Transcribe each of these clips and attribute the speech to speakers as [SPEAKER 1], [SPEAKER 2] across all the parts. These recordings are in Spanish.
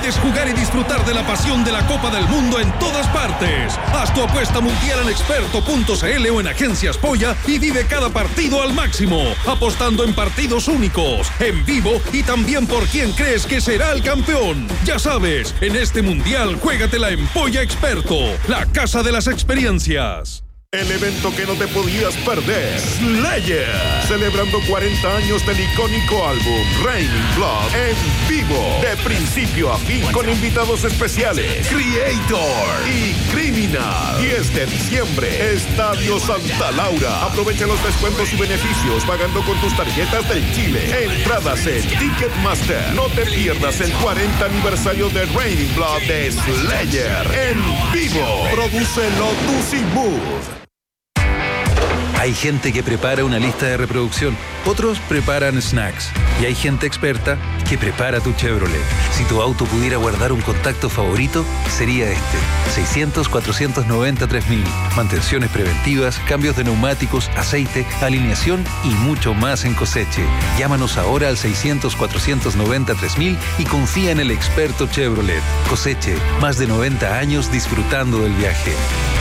[SPEAKER 1] Puedes jugar y disfrutar de la pasión de la Copa del Mundo en todas partes. Haz tu apuesta mundial en experto.cl o en Agencias Polla y vive cada partido al máximo, apostando en partidos únicos, en vivo y también por quién crees que será el campeón. Ya sabes, en este mundial juégatela en Polla Experto, la casa de las experiencias.
[SPEAKER 2] El evento que no te podías perder, Slayer, celebrando 40 años del icónico álbum Raining Blood en vivo, de principio a fin, con invitados especiales, Creator y Criminal. 10 de diciembre, Estadio Santa Laura. Aprovecha los descuentos y beneficios pagando con tus tarjetas del Chile. Entradas en Ticketmaster. No te pierdas el 40 aniversario de Raining Blood de Slayer en vivo. Produce Lotus y Mood.
[SPEAKER 3] Hay gente que prepara una lista de reproducción, otros preparan snacks y hay gente experta que prepara tu Chevrolet. Si tu auto pudiera guardar un contacto favorito, sería este. 600-490-3000. Mantenciones preventivas, cambios de neumáticos, aceite, alineación y mucho más en Coseche. Llámanos ahora al 600-490-3000 y confía en el experto Chevrolet. Coseche, más de 90 años disfrutando del viaje.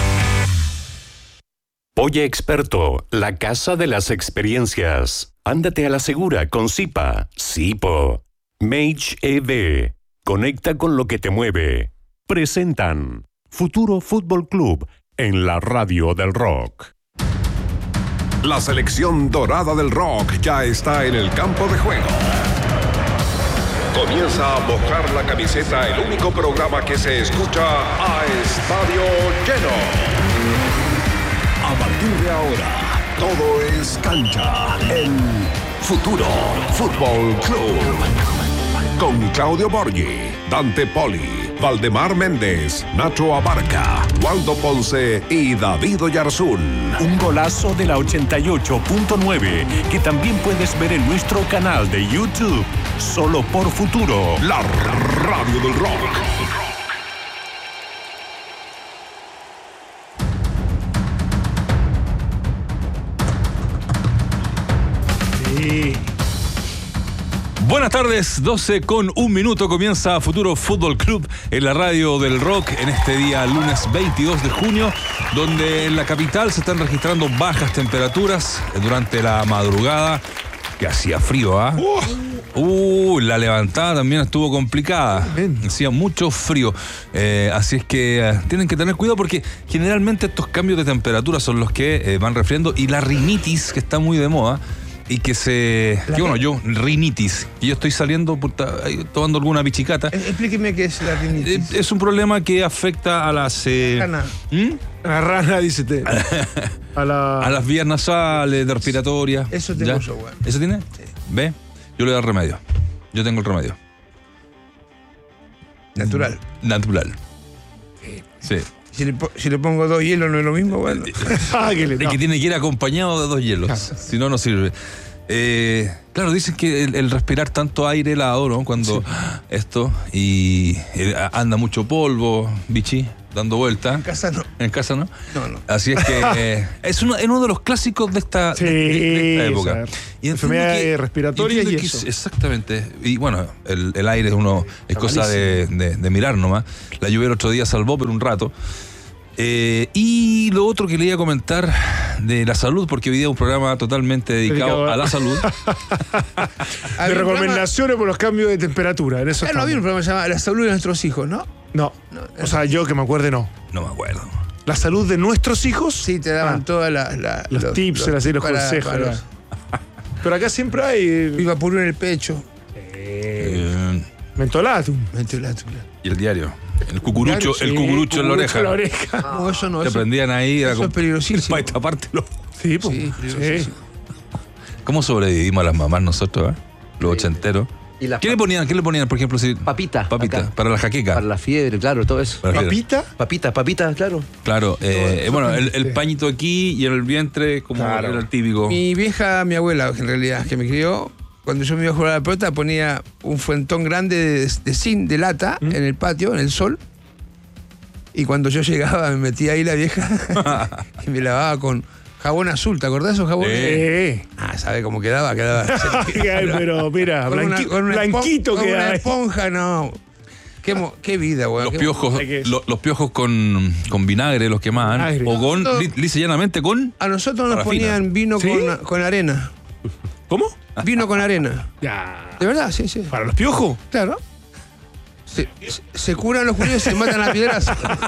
[SPEAKER 4] Polla Experto, la casa de las experiencias. Ándate a la segura con Zipa, Zipo. Mage EV, conecta con lo que te mueve. Presentan Futuro Fútbol Club en la radio del rock.
[SPEAKER 2] La selección dorada del rock ya está en el campo de juego. Comienza a mojar la camiseta, el único programa que se escucha a estadio lleno. A partir de ahora, todo es cancha en Futuro Fútbol Club. Con Claudio Borghi, Dante Poli, Valdemar Méndez, Nacho Abarca, Waldo Ponce y David Oyarzún.
[SPEAKER 5] Un golazo de la 88.9 que también puedes ver en nuestro canal de YouTube. Solo por Futuro,
[SPEAKER 2] la radio del rock.
[SPEAKER 6] Buenas tardes, 12:01, comienza Futuro Fútbol Club en la radio del rock en este día lunes 22 de junio, donde en la capital se están registrando bajas temperaturas durante la madrugada, que hacía frío, ¿ah? La levantada también estuvo complicada. Hacía mucho frío. Así es que tienen que tener cuidado porque generalmente estos cambios de temperatura son los que van resfriando, y la rinitis, que está muy de moda, y rinitis, y yo estoy saliendo tomando alguna pichicata.
[SPEAKER 7] Explíqueme qué es la rinitis.
[SPEAKER 6] Es un problema que afecta a las...
[SPEAKER 7] Rana.
[SPEAKER 8] La rana, dice usted. A
[SPEAKER 6] las vías nasales, respiratorias.
[SPEAKER 7] Eso tengo yo, güey.
[SPEAKER 6] ¿Eso tiene?
[SPEAKER 7] Sí.
[SPEAKER 6] ¿Ve? Yo le doy el remedio. Yo tengo el remedio.
[SPEAKER 7] Natural.
[SPEAKER 6] Sí.
[SPEAKER 7] Si le pongo 2 hielos, ¿no es lo mismo? Bueno.
[SPEAKER 6] Es que tiene que ir acompañado de 2 hielos. Si no, no sirve. Claro, dicen que el respirar tanto aire helado, ¿no? Cuando esto, y anda mucho polvo, bichi, dando vueltas.
[SPEAKER 7] En casa no.
[SPEAKER 6] En casa no.
[SPEAKER 7] No.
[SPEAKER 6] Así es que es uno de los clásicos de esta época.
[SPEAKER 8] Y enfermedades respiratorias y eso.
[SPEAKER 6] Exactamente. Y bueno, el aire es cosa de mirar nomás. La lluvia el otro día salvó por un rato. Y lo otro que le iba a comentar de la salud, porque hoy día es un programa totalmente dedicado a la salud.
[SPEAKER 8] De recomendaciones por los cambios de temperatura. En eso
[SPEAKER 7] no había un programa que se llama La salud de nuestros hijos, ¿no?
[SPEAKER 8] No. O sea, yo que me acuerde, no.
[SPEAKER 6] No me acuerdo.
[SPEAKER 8] ¿La salud de nuestros hijos?
[SPEAKER 7] Sí, te daban todas
[SPEAKER 8] los tips, los consejos. Pero acá siempre hay...
[SPEAKER 7] Vivapurú en el pecho.
[SPEAKER 8] Mentolatum.
[SPEAKER 6] Y el diario. El cucurucho en la oreja.
[SPEAKER 7] No, eso no.
[SPEAKER 6] Te prendían ahí.
[SPEAKER 7] Eso es peligrosísimo.
[SPEAKER 6] Para tapártelo.
[SPEAKER 8] Sí, pues.
[SPEAKER 7] Sí.
[SPEAKER 6] ¿Cómo sobrevivimos a las mamás nosotros, los ochenteros? ¿Qué le ponían, por ejemplo?
[SPEAKER 9] Papita.
[SPEAKER 6] Para la jaqueca.
[SPEAKER 9] Para la fiebre, claro, todo eso. Papita, claro.
[SPEAKER 6] Claro, bueno, el pañito aquí y en el vientre, como era el típico.
[SPEAKER 7] Mi abuela, en realidad, que me crió, cuando yo me iba a jugar a la pelota, ponía un fuentón grande de zinc, de lata, en el patio, en el sol. Y cuando yo llegaba, me metía ahí la vieja y me lavaba con jabón azul. ¿Te acordás de esos jabones? ¿Sabe cómo quedaba?
[SPEAKER 8] Pero mira, blanquito
[SPEAKER 7] con
[SPEAKER 8] quedaba.
[SPEAKER 7] una esponja, no. Qué vida, weón.
[SPEAKER 6] Los piojos, los piojos con vinagre los quemaban. O con, lisa y llanamente, con.
[SPEAKER 7] A nosotros nos ponían vino con arena.
[SPEAKER 8] ¿Cómo?
[SPEAKER 7] Vino con arena.
[SPEAKER 8] Ya.
[SPEAKER 7] ¿De verdad? Sí.
[SPEAKER 8] ¿Para los piojos?
[SPEAKER 7] Claro. Se curan los judíos y se matan a piedras.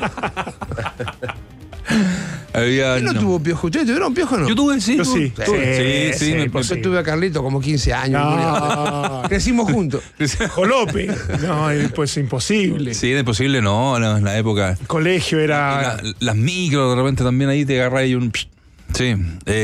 [SPEAKER 7] ¿Quién no tuvo piojo? ¿Ustedes tuvieron piojo o no?
[SPEAKER 6] Yo tuve, sí.
[SPEAKER 8] Yo sí.
[SPEAKER 7] Sí. Yo tuve a Carlito como 15 años.
[SPEAKER 8] No.
[SPEAKER 7] Crecimos juntos.
[SPEAKER 8] Jolope. No, pues imposible.
[SPEAKER 6] Sí, era imposible, no, en la época.
[SPEAKER 8] El colegio era.
[SPEAKER 6] Las micros, de repente también ahí te agarras y un. Sí.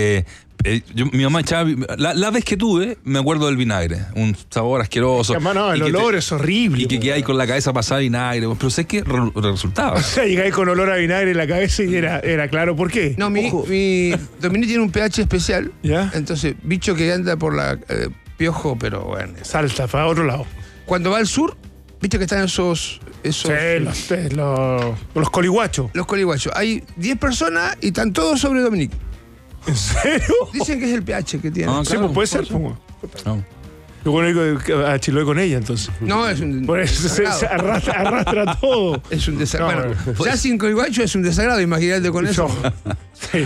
[SPEAKER 6] Mi mamá echaba. La vez que tuve, me acuerdo del vinagre. Un sabor asqueroso.
[SPEAKER 8] No, el olor es horrible.
[SPEAKER 6] Y que hay con la cabeza pasada vinagre. Pero sé que resultaba.
[SPEAKER 8] O sea, llegáis con olor a vinagre en la cabeza y era claro por qué.
[SPEAKER 7] No, mi Dominique tiene un pH especial.
[SPEAKER 8] ¿Ya?
[SPEAKER 7] Entonces, bicho que anda por la piojo, pero bueno.
[SPEAKER 8] Salta para otro lado.
[SPEAKER 7] Cuando va al sur, viste que están esos
[SPEAKER 8] sí, los coliguachos.
[SPEAKER 7] Los coliguachos. Hay 10 personas y están todos sobre Dominique.
[SPEAKER 8] ¿En serio?
[SPEAKER 7] Dicen que es el pH que tiene.
[SPEAKER 8] Sí, pues puede ser. No. Yo conozco a Chiloé con ella, entonces.
[SPEAKER 7] No, es un.
[SPEAKER 8] Por eso se arrastra todo.
[SPEAKER 7] Es un desagrado. Bueno, ya sin coliguacho es un desagrado, imagínate con eso.
[SPEAKER 6] Sí.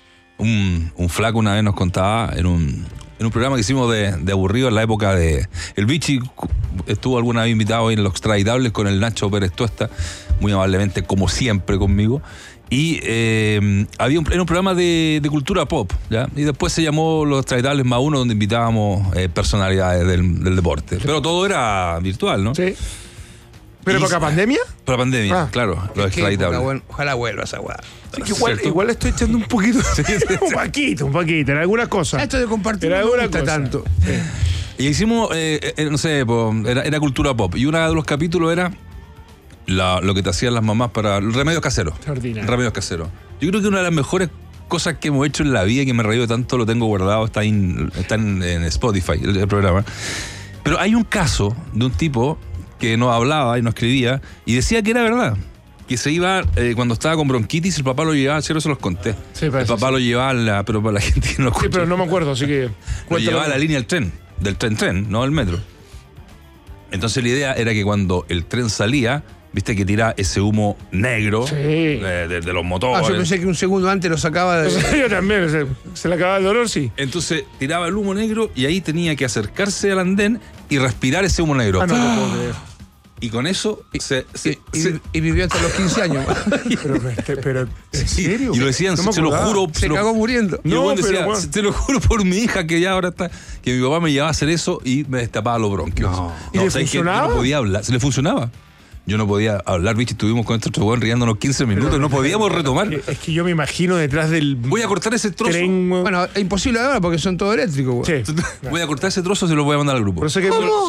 [SPEAKER 6] Un flaco una vez nos contaba en un programa que hicimos de aburrido en la época de. El Vichy estuvo alguna vez invitado en Los Extraditables con el Nacho Pérez Tuesta, muy amablemente, como siempre, conmigo. Y era un programa de cultura pop, ¿ya? Y después se llamó Los Extraditables más uno, donde invitábamos personalidades del deporte. Pero todo era virtual, ¿no?
[SPEAKER 8] Sí. ¿Pero por la pandemia?
[SPEAKER 6] Por la pandemia, claro. Los Extraditables.
[SPEAKER 7] Bueno, ojalá vuelva esa weá.
[SPEAKER 8] Igual estoy echando un poquito. un poquito, en algunas cosas.
[SPEAKER 7] Esto de compartir no me gusta tanto.
[SPEAKER 6] Sí. Y hicimos, no sé, era cultura pop. Y uno de los capítulos era lo que te hacían las mamás para remedios caseros. Remedios caseros. Yo creo que una de las mejores cosas que hemos hecho en la vida y que me he reído tanto, lo tengo guardado, está en Spotify, el programa. Pero hay un caso de un tipo que nos hablaba y nos escribía y decía que era verdad. Que se iba, cuando estaba con bronquitis, el papá lo llevaba, cierto, se los conté. Sí, el papá sí lo llevaba, pero para la gente que no escucha.
[SPEAKER 8] Sí, pero no me acuerdo, así que.
[SPEAKER 6] Lo llevaba a la línea del tren, no del metro. Entonces la idea era que cuando el tren salía, viste que tira ese humo negro de los motores.
[SPEAKER 7] Yo pensé que un segundo antes lo sacaba de.
[SPEAKER 8] Yo también, se le acababa el dolor, sí.
[SPEAKER 6] Entonces tiraba el humo negro y ahí tenía que acercarse al andén y respirar ese humo negro.
[SPEAKER 8] No lo puedo creer.
[SPEAKER 6] Y con eso
[SPEAKER 7] y vivió hasta los 15 años.
[SPEAKER 8] pero ¿en serio?
[SPEAKER 6] Y lo decían,
[SPEAKER 8] no
[SPEAKER 6] se lo juro.
[SPEAKER 7] Se cagó muriendo.
[SPEAKER 6] Y el decía, te lo juro por mi hija que ya ahora está, que mi papá me llevaba a hacer eso y me destapaba los bronquios.
[SPEAKER 8] ¿Y le funcionaba?
[SPEAKER 6] Yo no podía hablar, se le funcionaba. Yo no podía hablar, bicho, estuvimos con este weón riéndonos 15 minutos, no podíamos retomar.
[SPEAKER 8] Es que yo me imagino detrás del.
[SPEAKER 6] Voy a cortar ese trozo.
[SPEAKER 7] Bueno, es imposible ahora porque son todos eléctricos, güey.
[SPEAKER 8] Sí.
[SPEAKER 6] Voy a cortar ese trozo y se lo voy a mandar al grupo.
[SPEAKER 8] Por eso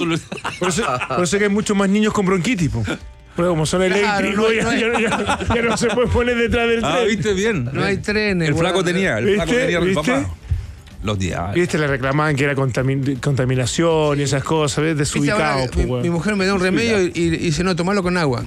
[SPEAKER 8] que hay muchos más niños con bronquitis, po. Pero como son eléctricos, ya no se puede poner detrás del tren.
[SPEAKER 6] Ah, viste bien.
[SPEAKER 7] No hay trenes.
[SPEAKER 6] El flaco tenía el papá.
[SPEAKER 8] Los días. Viste, le reclamaban que era contaminación y esas cosas, ¿ves? Desubicados.
[SPEAKER 7] Mi mujer me da un remedio y dice, no, tomarlo con agua.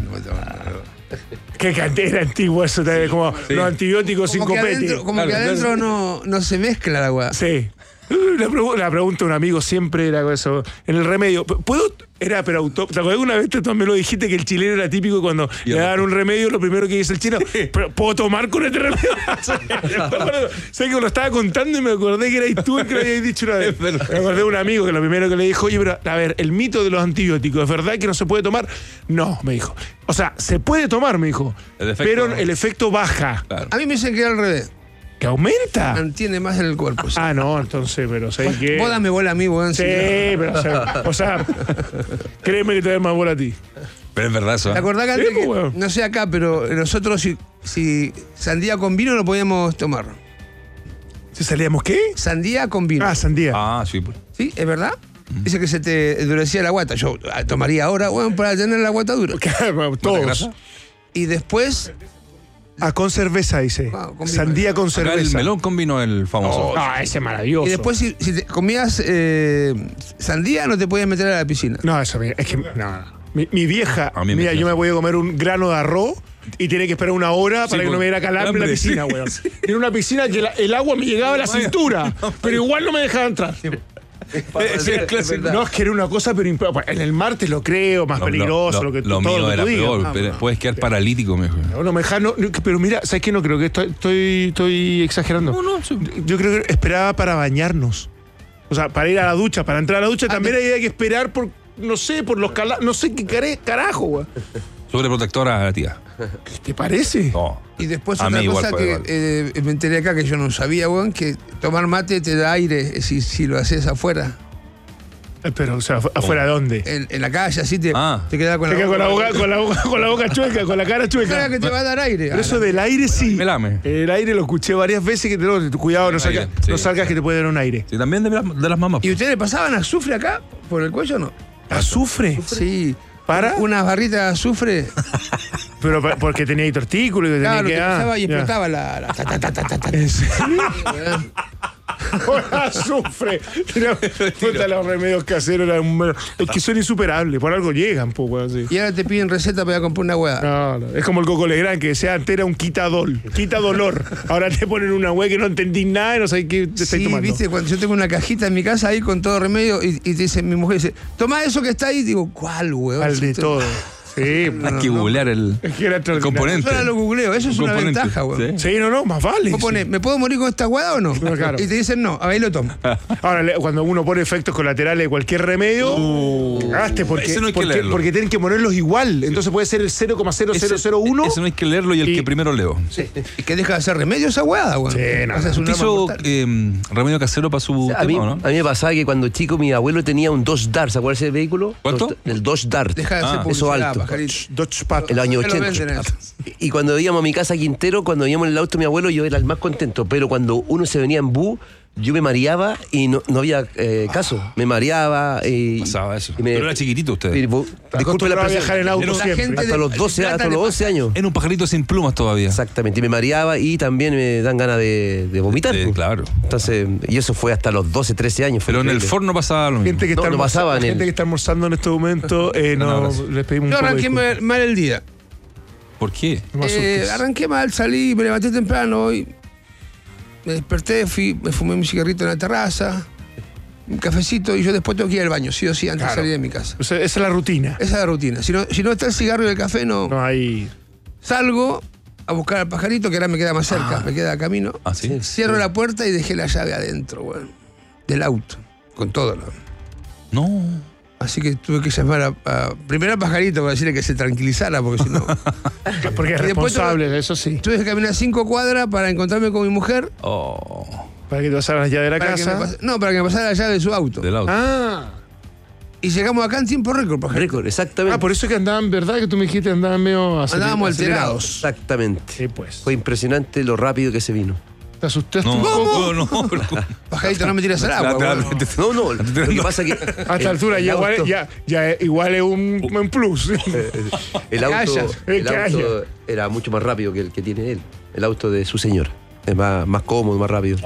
[SPEAKER 8] Qué cantera antigua eso, como los antibióticos sin copete.
[SPEAKER 7] Como que adentro no se mezcla el agua.
[SPEAKER 8] Sí. La pregunta de un amigo siempre era eso. En el remedio, ¿puedo? Era pero auto. ¿Te acuerdas una vez tú también lo dijiste que el chileno era típico cuando le daban un remedio, lo primero que dice el chino, ¿pero puedo tomar con este remedio? Sé que lo estaba contando y me acordé que erais tú el que lo habías dicho una vez. Me acordé de un amigo que lo primero que le dijo, oye, pero a ver, el mito de los antibióticos, ¿es verdad que no se puede tomar? No, me dijo. O sea, se puede tomar, me dijo, pero el efecto baja.
[SPEAKER 7] Claro. A mí me dicen que era al revés.
[SPEAKER 8] ¿Que aumenta?
[SPEAKER 7] Mantiene más en el cuerpo. Sí.
[SPEAKER 8] No, entonces, pero sé que.
[SPEAKER 7] Vos dame bola a mí, weón.
[SPEAKER 8] Sí, pero o sea, créeme que te da más bola a ti.
[SPEAKER 6] Pero es verdad eso.
[SPEAKER 7] ¿Te acordás que antes no sé acá, pero nosotros si sandía con vino no podíamos tomar?
[SPEAKER 8] ¿Si salíamos qué?
[SPEAKER 7] Sandía con vino.
[SPEAKER 8] Sandía.
[SPEAKER 6] Sí.
[SPEAKER 7] ¿Sí? ¿Es verdad? Dice que se te endurecía la guata. Yo tomaría ahora, weón, para tener la guata dura.
[SPEAKER 8] Todos.
[SPEAKER 7] Y después.
[SPEAKER 8] Con cerveza, dice. Sandía con cerveza.
[SPEAKER 6] El melón con vino, el famoso.
[SPEAKER 8] Ese es maravilloso.
[SPEAKER 7] Y después, si te comías sandía, no te podías meter a la piscina.
[SPEAKER 8] No, eso es que. No. Mi vieja, mira, yo me voy a comer un grano de arroz y tiene que esperar una hora para que no me diera calambre en la piscina, weón. Era una piscina que el agua me llegaba a la cintura, pero igual no me dejaba entrar.
[SPEAKER 6] Es el clásico.
[SPEAKER 8] No, es que era una cosa, pero en el mar te lo creo, más peligroso, lo que
[SPEAKER 6] lo
[SPEAKER 8] todo
[SPEAKER 6] mío
[SPEAKER 8] lo que
[SPEAKER 6] era
[SPEAKER 8] tú digas.
[SPEAKER 6] peor, pero puedes quedar paralítico mejor.
[SPEAKER 8] Pero mira, ¿sabes qué? No creo que estoy exagerando.
[SPEAKER 6] No,
[SPEAKER 8] Yo creo que esperaba para bañarnos. O sea, para ir a la ducha, para entrar a la ducha también había que esperar por, no sé, por los no sé qué carajo, güey.
[SPEAKER 6] Sobreprotectora, tía.
[SPEAKER 8] ¿Qué te parece?
[SPEAKER 6] No.
[SPEAKER 7] Y después
[SPEAKER 6] A
[SPEAKER 7] otra
[SPEAKER 6] mí
[SPEAKER 7] cosa
[SPEAKER 6] igual,
[SPEAKER 7] que me enteré acá que yo no sabía, weón, que tomar mate te da aire si lo haces afuera.
[SPEAKER 8] Pero, o sea, ¿afuera de dónde?
[SPEAKER 7] En la calle, así te queda con la
[SPEAKER 8] boca chueca, con la cara chueca.
[SPEAKER 7] Claro que te va a dar aire.
[SPEAKER 8] Pero eso del aire sí.
[SPEAKER 6] Me lame.
[SPEAKER 8] El aire lo escuché varias veces que cuidado, no salgas que te puede dar un aire.
[SPEAKER 6] Sí, también de las mamás.
[SPEAKER 7] ¿Y ustedes pasaban azufre acá por el cuello o no?
[SPEAKER 8] ¿Azufre?
[SPEAKER 7] Sí.
[SPEAKER 8] ¿Para?
[SPEAKER 7] Unas barritas de azufre.
[SPEAKER 8] Pero porque tenía ahí tortículos y que
[SPEAKER 7] Claro,
[SPEAKER 8] tenía
[SPEAKER 7] que pasaba y
[SPEAKER 8] ya.
[SPEAKER 7] explotaba la
[SPEAKER 8] ¿En serio? Por azufre. Puta, los remedios caseros eran es que son insuperables, por algo llegan, pues, weón, sí.
[SPEAKER 7] Y ahora te piden receta para comprar una hueá.
[SPEAKER 8] No, es como el Coco Legrand, que sea antes era un quita dolor. Ahora te ponen una hueá que no entendís nada y no sabés qué te estáis tomando.
[SPEAKER 7] Viste, cuando yo tengo una cajita en mi casa ahí con todo remedio y te dice, mi mujer dice, toma eso que está ahí. Digo, ¿cuál, hueón?
[SPEAKER 8] Al de todo. Sí,
[SPEAKER 6] hay que googlear el componente.
[SPEAKER 7] Yo ahora lo googleo, eso es una ventaja, güey.
[SPEAKER 8] Sí, no, más vale.
[SPEAKER 7] Vos pones, ¿me puedo morir con esta hueá o no?
[SPEAKER 8] Claro.
[SPEAKER 7] Y te dicen no, ahí lo tomo.
[SPEAKER 8] Ahora, cuando uno pone efectos colaterales de cualquier remedio, cagaste porque tienen que ponerlos igual. Entonces puede ser el 0,0001.
[SPEAKER 6] Eso no hay que leerlo y el que primero leo.
[SPEAKER 7] Sí. ¿Y qué deja de hacer remedio esa hueá, güey?
[SPEAKER 8] Sí, no.
[SPEAKER 6] ¿Usted hizo remedio casero para su tema, no?
[SPEAKER 9] A mí me pasaba que cuando chico mi abuelo tenía un Dodge Dart, ¿se acuerda ese vehículo?
[SPEAKER 6] ¿Cuánto?
[SPEAKER 9] El Dodge Dart.
[SPEAKER 7] Deja de ser
[SPEAKER 9] eso
[SPEAKER 7] publicidad,
[SPEAKER 9] alto.
[SPEAKER 7] pajarito.
[SPEAKER 9] El año
[SPEAKER 7] ¿Qué lo
[SPEAKER 9] 80.
[SPEAKER 7] venden eso?
[SPEAKER 9] Y cuando íbamos a mi casa Quintero, cuando íbamos en el auto de mi abuelo, yo era el más contento. Pero cuando uno se venía en bus, yo me mareaba y no había caso. Me mareaba y...
[SPEAKER 6] Pasaba eso.
[SPEAKER 9] Pero
[SPEAKER 6] era chiquitito usted.
[SPEAKER 8] Disculpe la viajar en auto siempre.
[SPEAKER 9] Hasta los 12, hasta los 11 años.
[SPEAKER 6] Era un pajarito sin plumas todavía.
[SPEAKER 9] Exactamente. Y me mareaba y también me dan ganas de vomitar.
[SPEAKER 6] Claro.
[SPEAKER 9] Entonces, y eso fue hasta los 12, 13 años.
[SPEAKER 6] Pero en el forno pasaba lo mismo.
[SPEAKER 8] Gente que está almorzando en este momento, les pedimos un
[SPEAKER 7] Yo
[SPEAKER 8] poco
[SPEAKER 7] arranqué mal el día.
[SPEAKER 6] ¿Por qué?
[SPEAKER 7] Arranqué mal, salí, me levanté temprano hoy. Me desperté, me fumé mi cigarrito en la terraza, un cafecito y yo después tengo que ir al baño, sí o sí, antes de salir de mi casa.
[SPEAKER 8] O sea, esa es la rutina.
[SPEAKER 7] Esa es la rutina. Si no está el cigarro y el café, no
[SPEAKER 8] hay.
[SPEAKER 7] Salgo a buscar al pajarito, que ahora me queda más cerca, me queda a camino.
[SPEAKER 6] ¿Sí?
[SPEAKER 7] Cierro la puerta y dejé la llave adentro, bueno, del auto, con todo.
[SPEAKER 6] No.
[SPEAKER 7] Así que tuve que llamar primero al pajarito para decirle que se tranquilizara, porque si no...
[SPEAKER 8] Porque es responsable, eso sí.
[SPEAKER 7] Tuve que caminar 5 cuadras para encontrarme con mi mujer.
[SPEAKER 8] Para que te pasaran la llave de la casa.
[SPEAKER 7] Para que me pasara la llave de su auto.
[SPEAKER 6] Del auto.
[SPEAKER 7] Y llegamos acá en tiempo récord, pajarito.
[SPEAKER 9] Récord, exactamente.
[SPEAKER 8] Por eso que andaban, ¿verdad? Que tú me dijiste andaban medio
[SPEAKER 7] Andábamos alterados.
[SPEAKER 9] Exactamente.
[SPEAKER 8] Sí, pues.
[SPEAKER 9] Fue impresionante lo rápido que se vino.
[SPEAKER 8] ¿Te asustaste
[SPEAKER 6] un
[SPEAKER 8] poco?
[SPEAKER 6] No.
[SPEAKER 7] Pajarito, no me tiras al agua.
[SPEAKER 9] No, lo que pasa es que...
[SPEAKER 8] A esta altura igual es un plus.
[SPEAKER 9] El auto era mucho más rápido que el que tiene él. El auto de su señora. Es más cómodo, más rápido.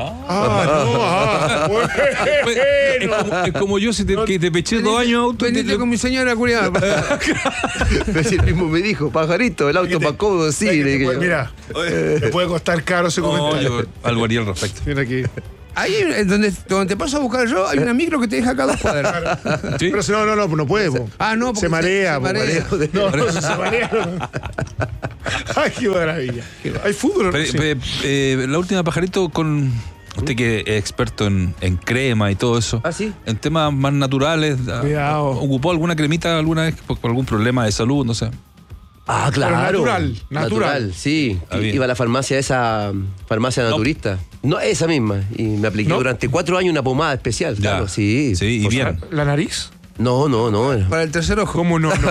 [SPEAKER 6] Es como yo, que te peché 2 años auto.
[SPEAKER 7] Venite con mi señora, cuidado.
[SPEAKER 9] El mismo me dijo, pajarito, el auto más cómodo, sí.
[SPEAKER 8] Mira, te puede costar caro ese comentario.
[SPEAKER 6] Algo haría al respecto.
[SPEAKER 8] Mira aquí.
[SPEAKER 7] Ahí, donde te paso a buscar yo, hay una micro que te deja acá 2 cuadras.
[SPEAKER 6] ¿Sí?
[SPEAKER 8] Pero no puede.
[SPEAKER 7] No,
[SPEAKER 8] se marea.
[SPEAKER 7] Se marea.
[SPEAKER 8] Se marea. Ay, qué maravilla. Hay fútbol.
[SPEAKER 6] La última, pajarito, con usted que es experto en crema y todo eso.
[SPEAKER 9] ¿Sí?
[SPEAKER 6] En temas más naturales.
[SPEAKER 8] Cuidado.
[SPEAKER 6] ¿Ocupó alguna cremita alguna vez por algún problema de salud? No sé.
[SPEAKER 9] Claro.
[SPEAKER 8] Natural.
[SPEAKER 9] Sí. Iba a la farmacia naturista. No, esa misma. Y me apliqué durante 4 años una pomada especial.
[SPEAKER 6] Ya.
[SPEAKER 9] Claro, sí.
[SPEAKER 6] Sí, y bien.
[SPEAKER 8] ¿La nariz?
[SPEAKER 9] No.
[SPEAKER 7] Para el tercer ojo.
[SPEAKER 8] ¿Cómo no?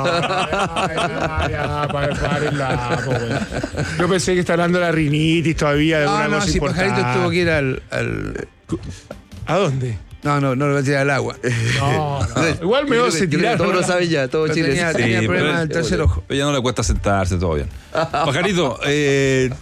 [SPEAKER 8] Yo pensé que estaba hablando de la rinitis todavía, de alguna cosa importante.
[SPEAKER 7] Pajarito tuvo que ir al...
[SPEAKER 8] ¿A dónde?
[SPEAKER 7] No lo voy a tirar al agua.
[SPEAKER 8] No. Igual me vas a tirar.
[SPEAKER 9] Todos lo saben ya, todo Chile.
[SPEAKER 7] Tenía problemas del tercer ojo.
[SPEAKER 6] Pero ya no le cuesta sentarse, todo bien. Pajarito, a ver,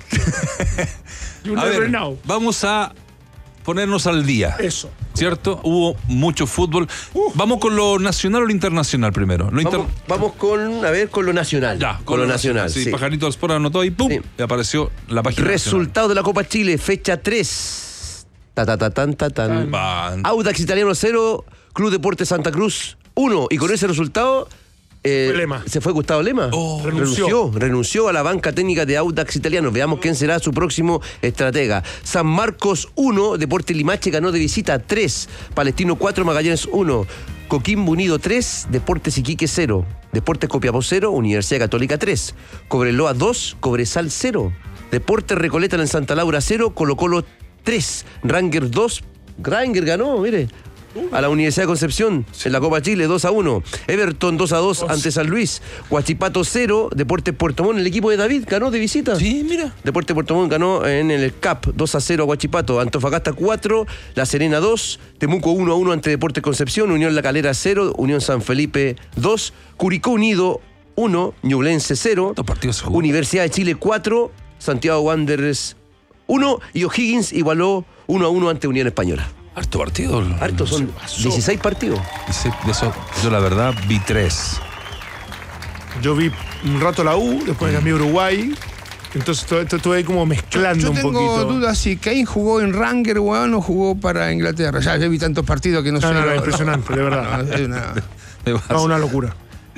[SPEAKER 6] vamos a ponernos al día.
[SPEAKER 8] Eso.
[SPEAKER 6] ¿Cierto? Hubo mucho fútbol. Vamos con lo nacional o lo internacional primero.
[SPEAKER 9] Vamos con lo nacional.
[SPEAKER 6] Ya,
[SPEAKER 9] con lo nacional.
[SPEAKER 6] Sí, Pajarito Alspora anotó y ¡pum!
[SPEAKER 9] Sí.
[SPEAKER 6] Y apareció la página
[SPEAKER 9] Resultado de la Copa Chile, fecha 3. Audax Italiano 0, Club Deportes Santa Cruz 1. Y con ese resultado se fue Gustavo Lema. Renunció a la banca técnica de Audax Italiano. Veamos quién será su próximo estratega. San Marcos 1, Deportes Limache ganó de visita 3. Palestino 4, Magallanes 1. Coquimbo Unido 3, Deportes Iquique 0. Deportes Copiapó 0, Universidad Católica 3. Cobreloa 2, Cobresal 0. Deportes Recoleta en Santa Laura 0, Colo-Colo 3. Ranger 2, Ranger ganó, mire. A la Universidad de Concepción en la Copa Chile 2-1. Everton 2-2 ante San Luis. Huachipato 0, Deportes Puerto Montt. El equipo de David ganó de visita.
[SPEAKER 6] Sí, mira.
[SPEAKER 9] Deportes Puerto Montt ganó en el CAP 2-0 a Huachipato. Antofagasta 4, La Serena 2, Temuco 1-1 ante Deportes Concepción. Unión La Calera 0, Unión San Felipe 2, Curicó Unido 1, Ñublense 0, Universidad de Chile 4, Santiago Wanderers 1 y O'Higgins igualó 1-1 ante Unión Española.
[SPEAKER 6] Harto partido.
[SPEAKER 9] Harto, son 16 partidos.
[SPEAKER 6] De eso, yo la verdad vi 3.
[SPEAKER 8] Yo vi un rato la U, después cambié a Uruguay. Entonces estuve ahí como mezclando un poquito.
[SPEAKER 7] Yo tengo dudas si Kane jugó en Ranger, weón, o jugó para Inglaterra. Ya vi tantos partidos que no sé.
[SPEAKER 8] No, impresionante, de verdad. Una locura.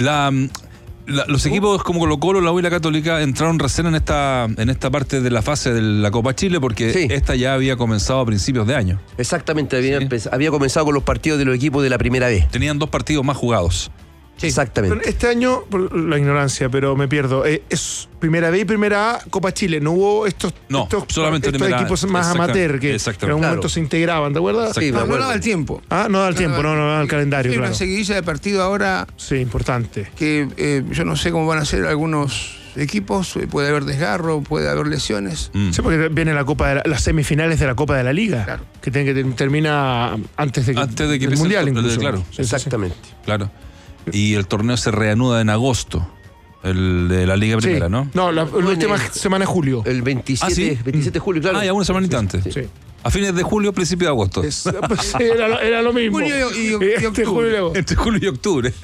[SPEAKER 6] Los equipos como Colo-Colo, la U y la Católica entraron recién en esta parte de la fase de la Copa Chile porque esta ya había comenzado a principios de año.
[SPEAKER 9] Exactamente, había comenzado con los partidos de los equipos de la primera vez.
[SPEAKER 6] Tenían 2 partidos más jugados.
[SPEAKER 9] Sí. Exactamente.
[SPEAKER 8] Este año, por la ignorancia, pero me pierdo, es primera B y primera A, Copa Chile. No hubo
[SPEAKER 6] solamente
[SPEAKER 8] estos equipos más amateur que en algún momento se integraban, ¿te acuerdas?
[SPEAKER 7] Sí, no da el tiempo.
[SPEAKER 8] No da el tiempo, no da el calendario.
[SPEAKER 7] Hay
[SPEAKER 8] claro.
[SPEAKER 7] Una seguidilla de partido ahora.
[SPEAKER 8] Sí, importante.
[SPEAKER 7] Que yo no sé cómo van a ser algunos equipos, puede haber desgarro, puede haber lesiones.
[SPEAKER 8] Sí, porque viene la Copa las semifinales de la Copa de la Liga, claro, que termina antes de que el Mundial incluso.
[SPEAKER 6] Claro.
[SPEAKER 9] Exactamente.
[SPEAKER 6] Claro. Y el torneo se reanuda en agosto, el de la Liga Primera, ¿no?
[SPEAKER 8] No, la última semana de julio.
[SPEAKER 9] El 27 de julio, claro.
[SPEAKER 6] Ya una semanita antes.
[SPEAKER 8] Sí.
[SPEAKER 6] A fines de julio, principio de agosto.
[SPEAKER 8] Era lo mismo.
[SPEAKER 7] Julio y octubre.
[SPEAKER 6] Entre julio y octubre.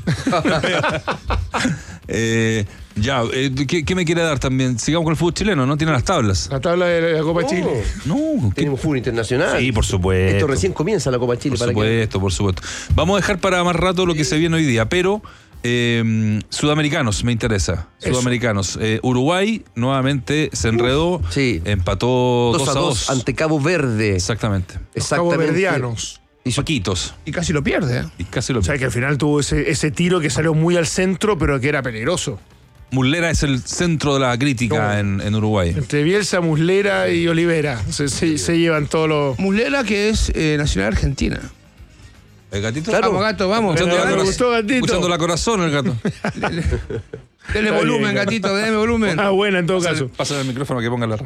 [SPEAKER 6] ¿Qué me quiere dar también? Sigamos con el fútbol chileno, ¿no? Tiene las tablas.
[SPEAKER 8] La tabla de la Copa Chile.
[SPEAKER 6] No.
[SPEAKER 9] Tenemos fútbol internacional.
[SPEAKER 6] Sí, por supuesto.
[SPEAKER 9] Esto recién comienza la Copa Chile.
[SPEAKER 6] Por supuesto. Vamos a dejar para más rato lo que se viene hoy día, pero sudamericanos me interesa.
[SPEAKER 8] Eso.
[SPEAKER 6] Sudamericanos. Uruguay nuevamente se enredó.
[SPEAKER 9] Sí.
[SPEAKER 6] Empató 2-2
[SPEAKER 9] ante Cabo Verde.
[SPEAKER 6] Exactamente.
[SPEAKER 8] Caboverdianos.
[SPEAKER 6] Y Paquitos.
[SPEAKER 7] Y casi lo pierde.
[SPEAKER 8] O sea que al final tuvo ese tiro que salió muy al centro, pero que era peligroso.
[SPEAKER 6] Muslera es el centro de la crítica en Uruguay.
[SPEAKER 8] Entre Bielsa, Muslera y Olivera se llevan todos los...
[SPEAKER 7] Muslera, que es nacional argentina.
[SPEAKER 6] ¿El gatito?
[SPEAKER 7] Claro. Vamos, gato, vamos.
[SPEAKER 6] Escuchando la corazón el gato.
[SPEAKER 7] Dele volumen, gatito, deme volumen.
[SPEAKER 8] Buena en todo caso.
[SPEAKER 6] Pasa el micrófono que ponga la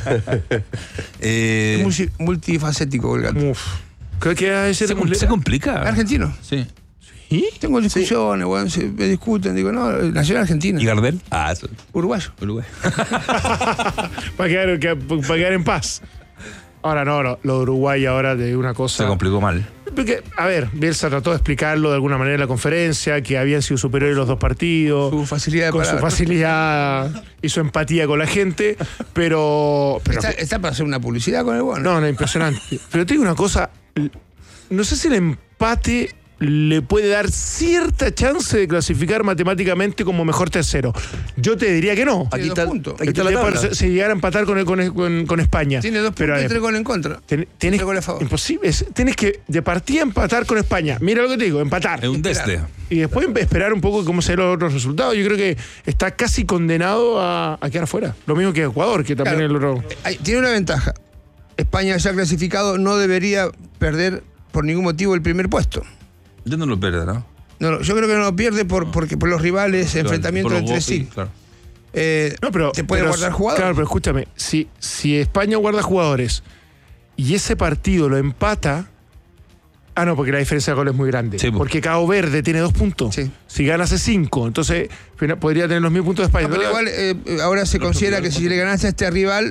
[SPEAKER 7] Es multifacético el gato.
[SPEAKER 8] Creo que
[SPEAKER 6] se complica.
[SPEAKER 7] Argentino.
[SPEAKER 6] Sí.
[SPEAKER 7] ¿Y? Tengo discusiones, bueno, me discuten, digo, no, nacional argentina.
[SPEAKER 6] ¿Y Gardel?
[SPEAKER 7] Uruguayo.
[SPEAKER 6] Uruguay.
[SPEAKER 8] para quedar en paz. Ahora no, lo de Uruguay ahora de una cosa...
[SPEAKER 6] Se complicó mal.
[SPEAKER 8] Porque, a ver, Bielsa trató de explicarlo de alguna manera en la conferencia, que habían sido superiores los 2 partidos.
[SPEAKER 7] Su facilidad de
[SPEAKER 8] con
[SPEAKER 7] palabra.
[SPEAKER 8] Su facilidad y su empatía con la gente, pero
[SPEAKER 7] está para hacer una publicidad con el bueno.
[SPEAKER 8] No, impresionante. Pero te digo una cosa, no sé si el empate le puede dar cierta chance de clasificar matemáticamente como mejor tercero. Yo te diría que no.
[SPEAKER 9] Aquí está la tabla.
[SPEAKER 8] Si llegara a empatar con España.
[SPEAKER 7] Tiene 2 puntos y 3 goles en contra.
[SPEAKER 8] Tienes
[SPEAKER 7] goles a favor.
[SPEAKER 8] Imposible. Tienes que de partida empatar con España. Mira lo que te digo, empatar.
[SPEAKER 6] Es un deste.
[SPEAKER 8] Y después esperar un poco cómo serán los otros resultados. Yo creo que está casi condenado a quedar fuera. Lo mismo que Ecuador, que también es el otro.
[SPEAKER 7] Tiene una ventaja. España ya clasificado no debería perder por ningún motivo el primer puesto.
[SPEAKER 6] Ya no lo pierde, ¿no?
[SPEAKER 7] No, yo creo que no lo pierde porque por los rivales, claro, enfrentamientos entre sí.
[SPEAKER 6] Claro.
[SPEAKER 7] Te puede guardar jugadores.
[SPEAKER 8] Claro, pero escúchame, si España guarda jugadores y ese partido lo empata... no, porque la diferencia de goles es muy grande. Sí, porque Cabo Verde tiene 2 puntos. Sí. Si gana hace 5, entonces podría tener los mismos puntos de España.
[SPEAKER 7] Pero igual ahora se considera que si le ganaste a este rival,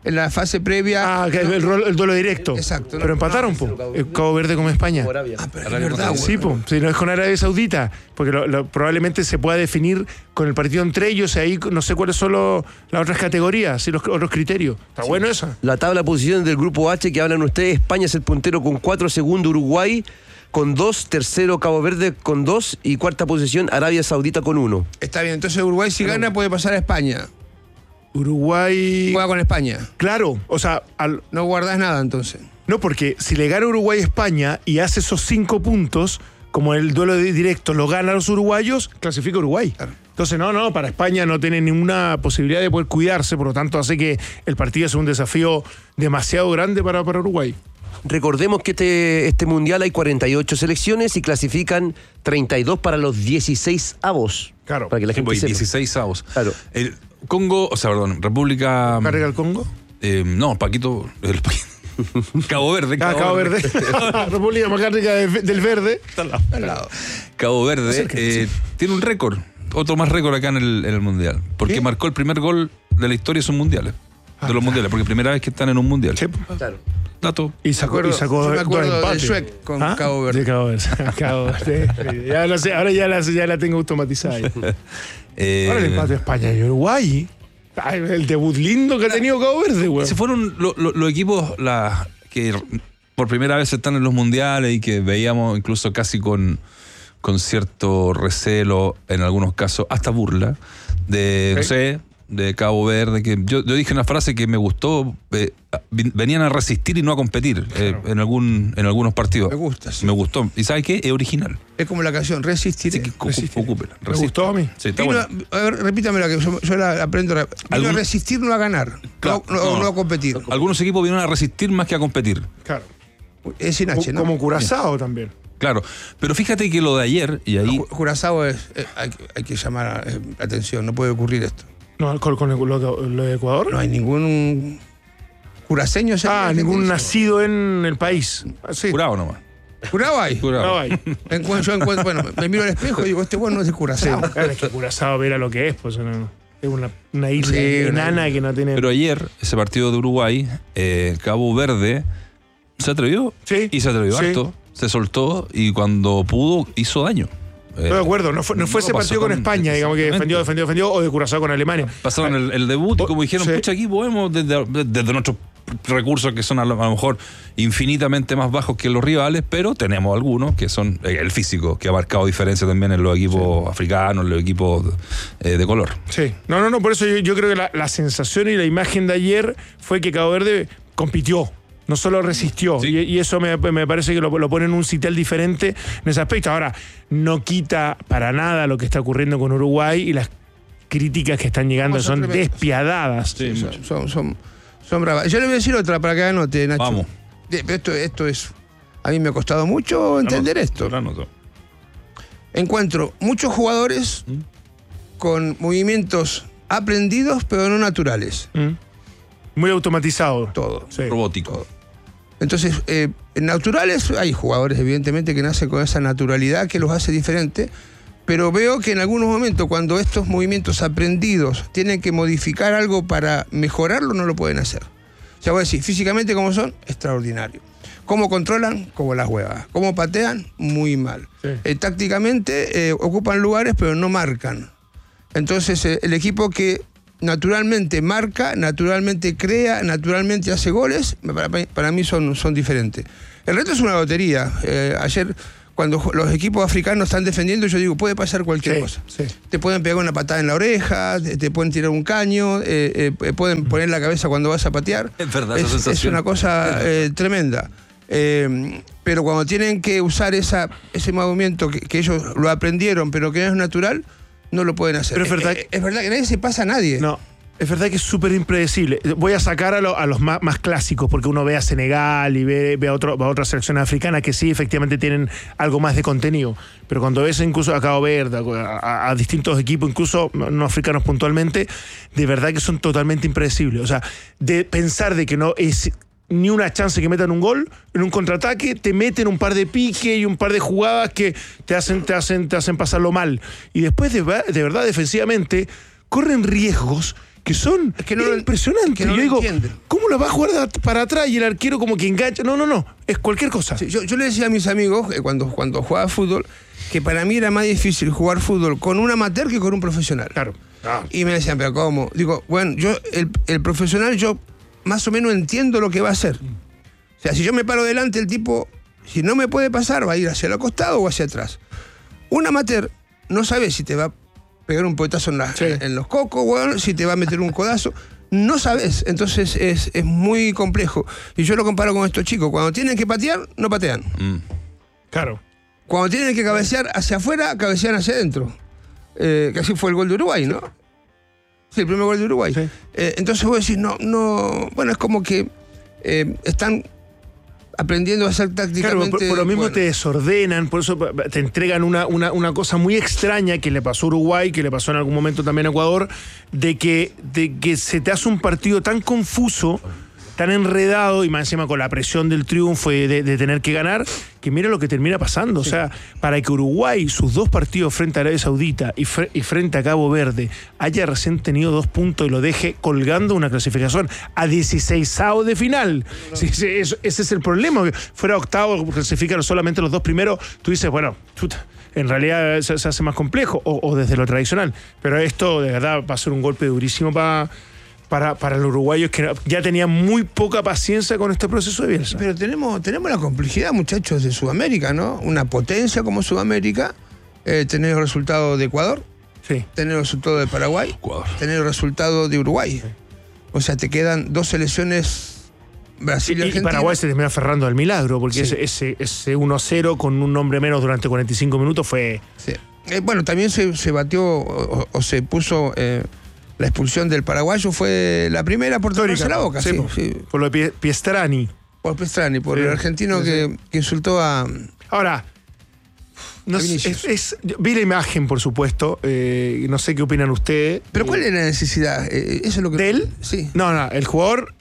[SPEAKER 7] en la fase previa.
[SPEAKER 8] El duelo directo.
[SPEAKER 7] Exacto.
[SPEAKER 8] Pero empataron, Cabo Verde con España.
[SPEAKER 7] Pero es verdad,
[SPEAKER 8] Sí, si no es con Arabia Saudita, porque probablemente se pueda definir con el partido entre ellos, y ahí no sé cuáles son las otras categorías y los otros criterios. Está bueno eso.
[SPEAKER 9] La tabla de posiciones del grupo H que hablan ustedes: España es el puntero con 4, segundo Uruguay con 2, tercero Cabo Verde con 2 y cuarta posición Arabia Saudita con 1.
[SPEAKER 7] Está bien, entonces Uruguay si gana puede pasar a España.
[SPEAKER 8] Uruguay
[SPEAKER 7] Juega con España.
[SPEAKER 8] Claro, o sea,
[SPEAKER 7] no guardás nada entonces.
[SPEAKER 8] No, porque si le gana Uruguay a España y hace esos 5 puntos, como el duelo directo lo gana a los uruguayos, clasifica Uruguay. Claro. Entonces, para España no tiene ninguna posibilidad de poder cuidarse, por lo tanto hace que el partido sea un desafío demasiado grande para Uruguay.
[SPEAKER 9] Recordemos que este mundial hay 48 selecciones y clasifican 32 para los 16 avos.
[SPEAKER 8] Claro.
[SPEAKER 9] Para que la gente sepa.
[SPEAKER 6] 16 avos.
[SPEAKER 9] Claro.
[SPEAKER 6] El Congo, República...
[SPEAKER 8] ¿Carga el Congo?
[SPEAKER 6] No, Paquito... Cabo Verde.
[SPEAKER 8] Cabo Verde. República Democrática del Verde. Está
[SPEAKER 7] al lado.
[SPEAKER 6] Cabo Verde tiene un récord. Otro más récord acá en el Mundial. Porque marcó el primer gol de la historia de sus mundiales. De los mundiales, porque primera vez que están en un mundial.
[SPEAKER 8] Sí.
[SPEAKER 7] Claro.
[SPEAKER 8] Dato. Y sacó
[SPEAKER 7] yo me acuerdo del Shrek con Cabo Verde.
[SPEAKER 8] Sí, Cabo Verde. Ya lo sé, ahora ya la tengo automatizada. Ahora el empate de España y Uruguay. Ay, el debut lindo que ha tenido Cabo Verde, güey.
[SPEAKER 6] Se fueron los equipos que por primera vez están en los mundiales y que veíamos incluso casi con cierto recelo, en algunos casos, hasta burla, de Cabo Verde, que yo dije una frase que me gustó, venían a resistir y no a competir, claro. en algunos partidos.
[SPEAKER 7] Me gusta, sí.
[SPEAKER 6] Me gustó. ¿Y sabes qué? Es original.
[SPEAKER 7] Es como la canción, resistir.
[SPEAKER 6] Sí, ocúpela.
[SPEAKER 8] ¿Me gustó a mí?
[SPEAKER 6] Sí, está bueno.
[SPEAKER 7] A ver, repítamela, que yo la aprendo. Vino a resistir, no a ganar. Claro, no a competir.
[SPEAKER 6] Algunos equipos vinieron a resistir más que a competir.
[SPEAKER 8] Claro.
[SPEAKER 7] Es sin H, ¿no?
[SPEAKER 8] Como Curazao también.
[SPEAKER 6] Claro, pero fíjate que lo de ayer, y ahí...
[SPEAKER 7] Curazao hay que llamar la atención, no puede ocurrir esto.
[SPEAKER 8] No, con lo de Ecuador.
[SPEAKER 7] No hay ningún curaceño.
[SPEAKER 8] Ningún nacido en el país.
[SPEAKER 6] Sí. Curado nomás.
[SPEAKER 7] ¿Curado hay?
[SPEAKER 8] Curado hay.
[SPEAKER 7] Yo encuentro, bueno, me miro al espejo y digo, este bueno no es de Curazao.
[SPEAKER 8] Sí, es que Curazao verá lo que es, pues es una isla enana que no tiene...
[SPEAKER 6] Pero ayer, ese partido de Uruguay, Cabo Verde se atrevió.
[SPEAKER 8] Sí.
[SPEAKER 6] Y se atrevió harto, se soltó y cuando pudo hizo daño.
[SPEAKER 8] Estoy de acuerdo, no fue ese partido con España, digamos que defendió, o de Curazao con Alemania.
[SPEAKER 6] Pasaron el debut y como dijeron, pucha, aquí podemos, desde nuestros recursos que son a lo mejor infinitamente más bajos que los rivales, pero tenemos algunos que son el físico, que ha marcado diferencia también en los equipos africanos, en los equipos de color.
[SPEAKER 8] Sí, no, por eso yo creo que la sensación y la imagen de ayer fue que Cabo Verde compitió. No solo resistió, sí. y eso me parece que lo pone en un sitial diferente en ese aspecto. Ahora, no quita para nada lo que está ocurriendo con Uruguay y las críticas que están llegando son despiadadas.
[SPEAKER 7] Sí, son bravas. Yo le voy a decir otra para que anote, Nacho.
[SPEAKER 6] Vamos.
[SPEAKER 7] Esto es... A mí me ha costado mucho entender esto. Encuentro muchos jugadores con movimientos aprendidos pero no naturales.
[SPEAKER 8] Muy automatizado.
[SPEAKER 7] Todo.
[SPEAKER 6] Sí. Robótico. Todo.
[SPEAKER 7] Entonces, naturales, hay jugadores evidentemente que nacen con esa naturalidad que los hace diferentes, pero veo que en algunos momentos cuando estos movimientos aprendidos tienen que modificar algo para mejorarlo, no lo pueden hacer. Ya voy a decir, físicamente como son, extraordinario. Cómo controlan, como las huevas. Cómo patean, muy mal. Sí. Tácticamente ocupan lugares pero no marcan. Entonces, el equipo que naturalmente marca, naturalmente crea, naturalmente hace goles, para mí son diferentes. El resto es una lotería. Ayer, cuando los equipos africanos están defendiendo, yo digo, puede pasar cualquier cosa. Sí. Te pueden pegar una patada en la oreja, te pueden tirar un caño, pueden poner la cabeza cuando vas a patear.
[SPEAKER 6] Es verdad,
[SPEAKER 7] es una cosa tremenda. Pero cuando tienen que usar ese movimiento que ellos lo aprendieron, pero que no es natural, no lo pueden hacer.
[SPEAKER 8] Pero
[SPEAKER 7] es verdad que nadie se pasa a nadie.
[SPEAKER 8] No, es verdad que es súper impredecible. Voy a sacar a los más clásicos, porque uno ve a Senegal y ve a otras selecciones africanas que sí, efectivamente tienen algo más de contenido. Pero cuando ves incluso a Cabo Verde, a distintos equipos, incluso no africanos puntualmente, de verdad que son totalmente impredecibles. O sea, de pensar de que no es ni una chance que metan un gol, en un contraataque te meten un par de piques y un par de jugadas que te hacen pasarlo mal. Y después, de verdad, defensivamente, corren riesgos que son impresionantes.
[SPEAKER 7] que no
[SPEAKER 8] yo
[SPEAKER 7] lo
[SPEAKER 8] digo,
[SPEAKER 7] entienden.
[SPEAKER 8] ¿cómo la va a jugar para atrás y el arquero como que engancha? No, es cualquier cosa.
[SPEAKER 7] Sí, yo le decía a mis amigos cuando jugaba fútbol que para mí era más difícil jugar fútbol con un amateur que con un profesional.
[SPEAKER 8] Claro.
[SPEAKER 7] Y me decían, ¿pero cómo? Digo, bueno, yo el profesional yo más o menos entiendo lo que va a hacer. O sea, si yo me paro delante, el tipo, si no me puede pasar, va a ir hacia el costado o hacia atrás. Un amateur no sabe si te va a pegar un puetazo en los cocos, bueno, si te va a meter un codazo. No sabes, entonces es muy complejo. Y yo lo comparo con estos chicos. Cuando tienen que patear, no patean.
[SPEAKER 8] Claro.
[SPEAKER 7] Cuando tienen que cabecear hacia afuera, cabecean hacia adentro. Que así fue el gol de Uruguay, ¿no? Sí, el primer gol de Uruguay. Sí. Entonces vos decís, bueno, es como que están aprendiendo a hacer tácticamente.
[SPEAKER 8] Claro, por lo mismo te desordenan, por eso te entregan una cosa muy extraña que le pasó a Uruguay, que le pasó en algún momento también a Ecuador, de que se te hace un partido tan confuso, tan enredado, y más encima con la presión del triunfo y de tener que ganar, que mira lo que termina pasando. Sí. O sea, para que Uruguay, sus 2 partidos frente a Arabia Saudita y frente a Cabo Verde, haya recién tenido 2 puntos y lo deje colgando una clasificación a 16avos de final. Sí, ese es el problema. Que fuera octavo, clasifican solamente los 2 primeros, tú dices, bueno, en realidad se hace más complejo, o desde lo tradicional. Pero esto, de verdad, va a ser un golpe durísimo para los uruguayos, que ya tenían muy poca paciencia con este proceso de Bielsa.
[SPEAKER 7] Pero tenemos la complejidad, muchachos, de Sudamérica, ¿no? Una potencia como Sudamérica, tener el resultado de Ecuador,
[SPEAKER 8] sí,
[SPEAKER 7] tener el resultado de Paraguay,
[SPEAKER 6] Ecuador,
[SPEAKER 7] tener el resultado de Uruguay. Sí. O sea, te quedan 2 selecciones, Brasil y Argentina.
[SPEAKER 8] Y Paraguay se termina aferrando al milagro, porque sí, ese 1-0 con un hombre menos durante 45 minutos fue...
[SPEAKER 7] Sí. Bueno, también se batió o se puso... la expulsión del paraguayo fue la primera por tocarse la boca.
[SPEAKER 8] Sí, sí. Por lo de Piestrani.
[SPEAKER 7] Por Piestrani, por el argentino que insultó a...
[SPEAKER 8] Ahora, vi la imagen, por supuesto. No sé qué opinan ustedes.
[SPEAKER 7] ¿Pero cuál es la necesidad? ¿Eso es lo que...
[SPEAKER 8] ¿De él?
[SPEAKER 7] Sí.
[SPEAKER 8] No, el jugador...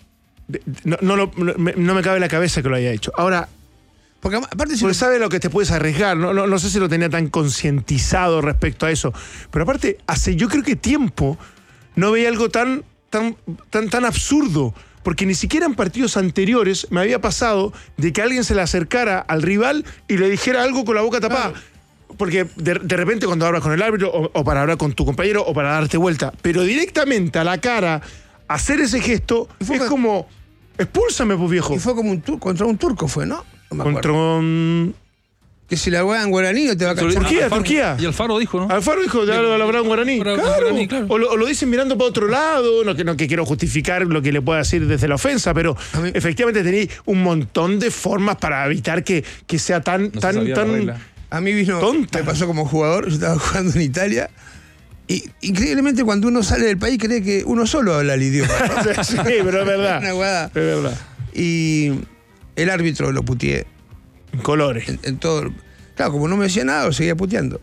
[SPEAKER 8] No me cabe en la cabeza que lo haya hecho. Ahora...
[SPEAKER 7] Porque aparte
[SPEAKER 8] sabe lo que te puedes arriesgar. No sé si lo tenía tan concientizado respecto a eso. Pero aparte, hace yo creo que tiempo... no veía algo tan absurdo, porque ni siquiera en partidos anteriores me había pasado de que alguien se le acercara al rival y le dijera algo con la boca tapada. Claro. Porque de repente cuando hablas con el árbitro, o para hablar con tu compañero, o para darte vuelta, pero directamente a la cara, hacer ese gesto, es como, expúlsame, pues, viejo.
[SPEAKER 7] Y fue como contra un turco, fue, ¿no? No
[SPEAKER 8] contra un...
[SPEAKER 7] Que si la juegan guaraní no te va a cachar.
[SPEAKER 8] Turquía.
[SPEAKER 6] Y Alfaro dijo, ¿no?
[SPEAKER 8] Alfaro dijo, ya lo habrá en guaraní. Claro. O lo dicen mirando para otro lado. No que quiero justificar lo que le pueda decir desde la ofensa, pero efectivamente tenéis un montón de formas para evitar que sea tan
[SPEAKER 7] a mí tonta. Me pasó como jugador, yo estaba jugando en Italia. Y increíblemente cuando uno sale del país cree que uno solo habla el idioma, ¿no?
[SPEAKER 8] Sí, pero es verdad.
[SPEAKER 7] Una guada.
[SPEAKER 8] Es verdad.
[SPEAKER 7] Y el árbitro lo puteé.
[SPEAKER 8] En colores.
[SPEAKER 7] En todo. Claro, como no me decía nada, lo seguía puteando.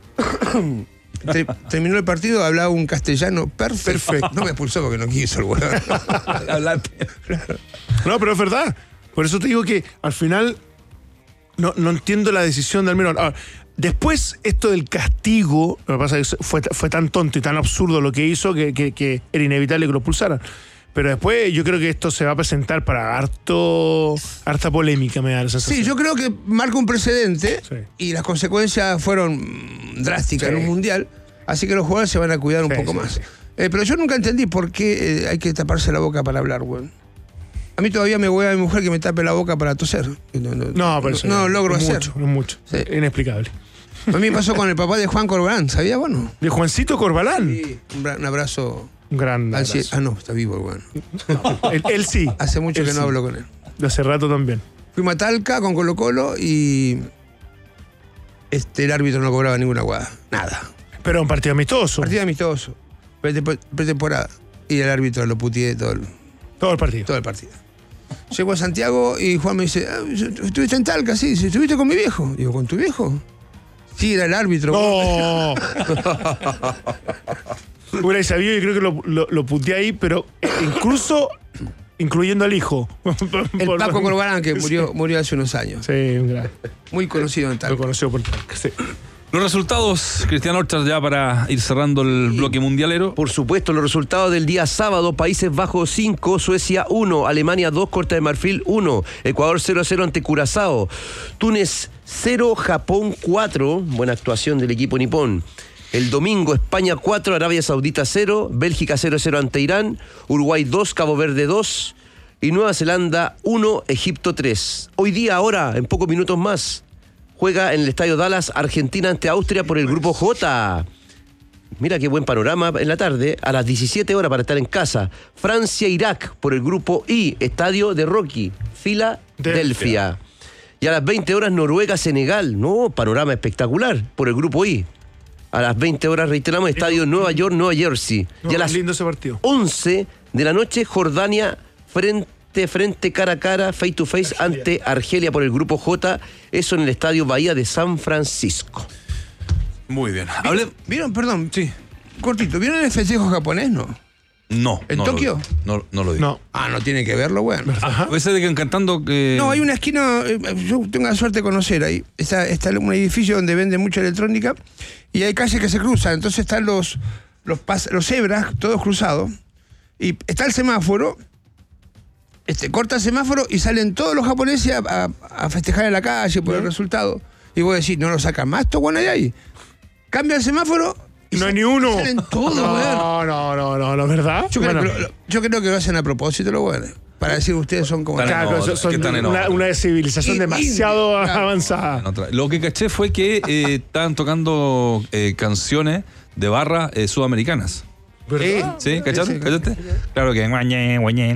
[SPEAKER 7] Terminó el partido, hablaba un castellano perfecto. No me expulsó porque no quiso el huevo.
[SPEAKER 8] No, pero es verdad. Por eso te digo que al final no entiendo la decisión de Almirón. Ahora, después, esto del castigo, lo que pasa es que fue tan tonto y tan absurdo lo que hizo que era inevitable que lo expulsaran. Pero después yo creo que esto se va a presentar para harta polémica, me da la sensación.
[SPEAKER 7] Sí, yo creo que marca un precedente, sí, y las consecuencias fueron drásticas, sí, en un mundial, así que los jugadores se van a cuidar un poco más. Sí. Pero yo nunca entendí por qué hay que taparse la boca para hablar, güey. A mí todavía me voy a mi mujer que me tape la boca para toser. No logro hacer.
[SPEAKER 8] Mucho. Sí. Inexplicable.
[SPEAKER 7] A mí me pasó con el papá de Juan Corbalán, ¿sabía? Bueno.
[SPEAKER 8] ¿De Juancito Corbalán?
[SPEAKER 7] Sí, un abrazo.
[SPEAKER 8] Un gran abrazo.
[SPEAKER 7] No, está vivo el bueno.
[SPEAKER 8] Él sí.
[SPEAKER 7] Hace mucho que no hablo con él.
[SPEAKER 8] De hace rato también.
[SPEAKER 7] Fuimos a Talca con Colo-Colo y el árbitro no cobraba ninguna guada. Nada.
[SPEAKER 8] Pero un partido amistoso.
[SPEAKER 7] Partido amistoso. Pretemporada. Y el árbitro lo puteé todo el partido. Todo el partido. Llego a Santiago y Juan me dice, ¿estuviste en Talca? Sí. ¿Estuviste con mi viejo? Digo, ¿con tu viejo? Sí, era el árbitro.
[SPEAKER 8] ¡No! Hubiera sabido, y creo que lo puteé ahí, pero incluyendo al hijo.
[SPEAKER 7] El Paco Corbalán, que murió hace unos años.
[SPEAKER 8] Sí, un gran.
[SPEAKER 7] Muy conocido en Talca.
[SPEAKER 8] Lo conoció por Talca, sí.
[SPEAKER 6] Los resultados, Cristian Orchard, ya para ir cerrando el bloque mundialero.
[SPEAKER 9] Por supuesto, los resultados del día sábado: Países Bajos 5, Suecia 1, Alemania 2, Costa de Marfil 1, Ecuador 0-0 ante Curazao, Túnez 0, Japón 4, buena actuación del equipo nipón. El domingo, España 4, Arabia Saudita 0, Bélgica 0-0 ante Irán, Uruguay 2, Cabo Verde 2 y Nueva Zelanda 1, Egipto 3. Hoy día, ahora, en pocos minutos más, juega en el Estadio Dallas Argentina ante Austria por el Grupo J. Mira qué buen panorama en la tarde, a las 17 horas para estar en casa. Francia-Irak por el Grupo I, Estadio de Rocky, Filadelfia. Y a las 20 horas Noruega-Senegal, no, panorama espectacular por el Grupo I. A las 20 horas, reiteramos, Estadio Nueva York, Nueva Jersey.
[SPEAKER 8] No,
[SPEAKER 9] y a las
[SPEAKER 8] lindo ese partido.
[SPEAKER 9] 11 de la noche, Jordania frente cara a cara, face to face ante Argelia por el Grupo J, eso en el Estadio Bahía de San Francisco.
[SPEAKER 6] Muy bien.
[SPEAKER 7] ¿Vieron? Perdón.
[SPEAKER 6] Sí.
[SPEAKER 7] Cortito. ¿Vieron el festejo japonés, no?
[SPEAKER 6] No.
[SPEAKER 7] ¿En Tokio?
[SPEAKER 6] No lo digo.
[SPEAKER 8] No.
[SPEAKER 7] No tiene que verlo, bueno.
[SPEAKER 6] Ajá. Ese de que cantando que...
[SPEAKER 7] No, hay una esquina, yo tengo la suerte de conocer ahí. Está un edificio donde venden mucha electrónica y hay calles que se cruzan. Entonces están los cebras, todos cruzados. Y está el semáforo, corta el semáforo y salen todos los japoneses a festejar en la calle por el resultado. Y vos decís, no lo sacan más, estos buenos de ahí. Cambia el semáforo y
[SPEAKER 8] no hay ni uno.
[SPEAKER 7] Salen todos,
[SPEAKER 8] no, ¿verdad?
[SPEAKER 7] Yo creo que lo hacen a propósito, los buenos. Para decir, ustedes son como...
[SPEAKER 8] Claro, son una civilización demasiado avanzada.
[SPEAKER 6] Lo que caché fue que estaban tocando canciones de barra sudamericanas.
[SPEAKER 8] ¿Verdad?
[SPEAKER 6] ¿Sí? ¿Cachaste? ¿Cachaste? Claro que... Me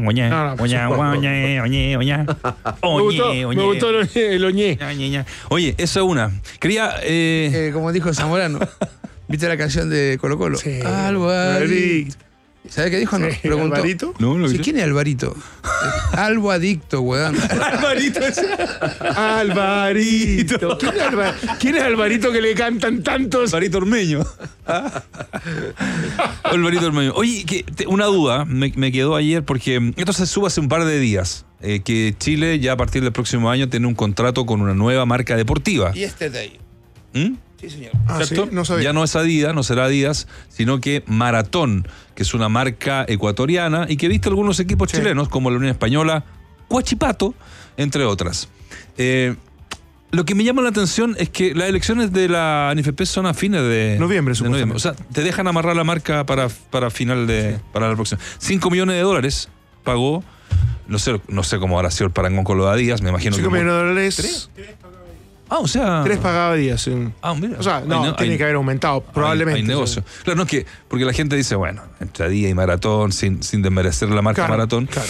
[SPEAKER 8] gustó el oñé.
[SPEAKER 6] Oye, eso es una. Quería...
[SPEAKER 7] como dijo Zamorano. ¿Viste la canción de Colo Colo?
[SPEAKER 8] Sí.
[SPEAKER 7] Alvarito. ¿Sabes qué dijo? No, preguntó.
[SPEAKER 8] ¿Alvarito?
[SPEAKER 6] No,
[SPEAKER 7] Sí, ¿quién es Alvarito? Albo adicto, weón.
[SPEAKER 8] Alvarito. Alvarito. ¿Quién es Alvarito que le cantan tantos?
[SPEAKER 6] Alvarito Ormeño. Alvarito Ormeño. Oye, una duda me quedó ayer porque esto se sube hace un par de días. Que Chile ya a partir del próximo año tiene un contrato con una nueva marca deportiva.
[SPEAKER 7] Y de ahí. Sí, señor.
[SPEAKER 8] ¿Sí? No sabía.
[SPEAKER 6] Ya no es Adidas, no será Adidas, sino que Maratón, que es una marca ecuatoriana y que viste algunos equipos chilenos, como la Unión Española, Huachipato, entre otras. Lo que me llama la atención es que las elecciones de la NFP son a fines de
[SPEAKER 8] noviembre, supuestamente.
[SPEAKER 6] O sea, te dejan amarrar la marca para final de para la próxima. $5 millones pagó, no sé cómo habrá sido el parangón con los Adidas, me imagino.
[SPEAKER 8] $5 millones.
[SPEAKER 6] O sea...
[SPEAKER 8] 3 pagados días.
[SPEAKER 6] Mira.
[SPEAKER 8] O sea, tiene que haber aumentado, probablemente.
[SPEAKER 6] Hay negocio. Claro, no es que... Porque la gente dice, bueno, entre Adidas y Maratón, sin desmerecer la marca Maratón.
[SPEAKER 8] Claro.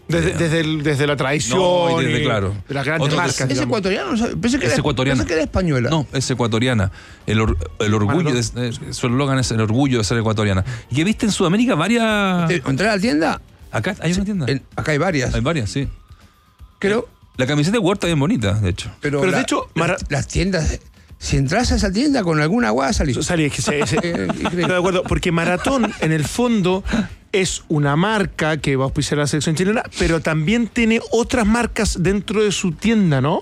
[SPEAKER 8] Desde la tradición
[SPEAKER 6] de
[SPEAKER 8] las grandes marcas.
[SPEAKER 7] ¿Es ecuatoriano? Pensé que era española.
[SPEAKER 6] No, es ecuatoriana. El orgullo, su eslogan es el orgullo de ser ecuatoriana. ¿Y que viste en Sudamérica varias...?
[SPEAKER 7] ¿Entrar a la tienda?
[SPEAKER 6] Acá hay una tienda.
[SPEAKER 7] Acá hay varias.
[SPEAKER 6] Hay varias, sí.
[SPEAKER 7] Creo...
[SPEAKER 6] La camiseta de Huerta es bien bonita, de hecho.
[SPEAKER 7] Pero de hecho, las tiendas, si entras a esa tienda con alguna agua, salís.
[SPEAKER 8] Estoy de acuerdo, porque Maratón, en el fondo, es una marca que va a auspiciar la selección chilena, pero también tiene otras marcas dentro de su tienda, ¿no?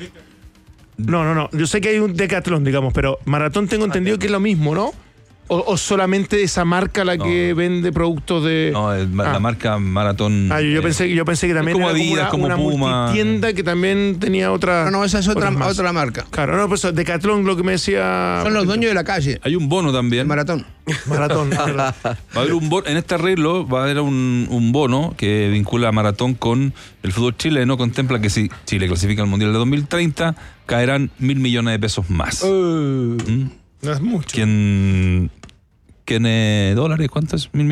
[SPEAKER 8] No. Yo sé que hay un Decathlon, digamos, pero Maratón tengo entendido que es lo mismo, ¿no? ¿O solamente esa marca la que vende productos de...?
[SPEAKER 6] No, la marca Maratón...
[SPEAKER 8] yo pensé que también
[SPEAKER 6] como Adidas, como
[SPEAKER 8] una
[SPEAKER 6] Puma.
[SPEAKER 8] multitienda que también tenía otra...
[SPEAKER 7] No, esa es otra marca.
[SPEAKER 8] Claro, pues Decathlon, lo que me decía...
[SPEAKER 7] Son los dueños de la calle.
[SPEAKER 6] Hay un bono también.
[SPEAKER 7] Maratón.
[SPEAKER 6] Va a haber un bono, en este arreglo va a haber un bono que vincula a Maratón con el fútbol chileno. Contempla que si Chile clasifica al Mundial de 2030, caerán $1.000 millones más.
[SPEAKER 8] No es mucho.
[SPEAKER 6] ¿Quién dólares? ¿Cuántos? $1.000